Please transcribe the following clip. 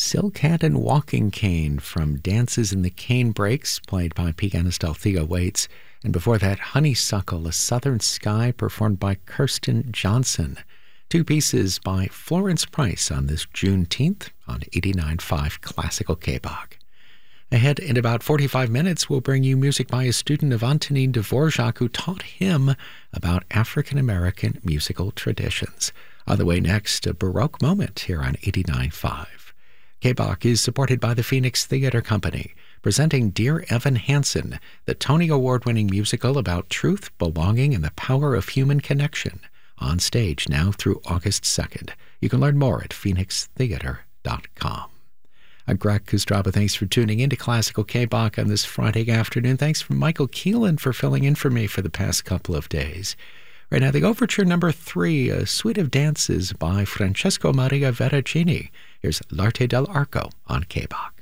Silk Hat and Walking Cane from Dances in the Cane Breaks, played by pianist Althea Waits. And before that, Honeysuckle, A Southern Sky, performed by Kirsten Johnson. Two pieces by Florence Price on this Juneteenth on 89.5 Classical K-Bach. Ahead in about 45 minutes, we'll bring you music by a student of Antonin Dvorak who taught him about African-American musical traditions. On the way next, a Baroque moment here on 89.5. K-Bach is supported by the Phoenix Theater Company, presenting Dear Evan Hansen, the Tony Award-winning musical about truth, belonging, and the power of human connection, on stage now through August 2nd. You can learn more at phoenixtheater.com. I'm Greg Kustraba. Thanks for tuning in to Classical K-Bach on this Friday afternoon. Thanks from Michael Keelan for filling in for me for the past couple of days. Right now, the Overture Number 3, a suite of dances by Francesco Maria Veracini. Here's L'Arte dell'Arco on K-Bach.